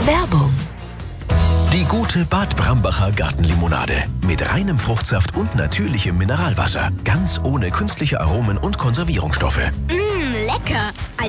Werbung. Die gute Bad Brambacher Gartenlimonade. Mit reinem Fruchtsaft und natürlichem Mineralwasser. Ganz ohne künstliche Aromen und Konservierungsstoffe. Lecker. Als